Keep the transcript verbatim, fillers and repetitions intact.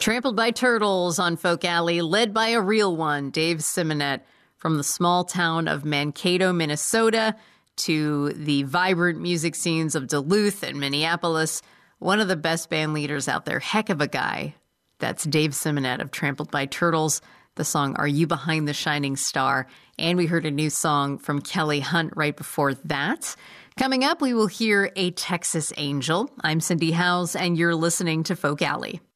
Trampled by Turtles on Folk Alley, led by a real one, Dave Simonette, from the small town of Mankato, Minnesota, to the vibrant music scenes of Duluth and Minneapolis. One of the best band leaders out there, heck of a guy. That's Dave Simonette of Trampled by Turtles. The song Are You Behind the Shining Star? And we heard a new song from Kelly Hunt right before that. Coming up, we will hear A Texas Angel. I'm Cindy Howes, and you're listening to Folk Alley.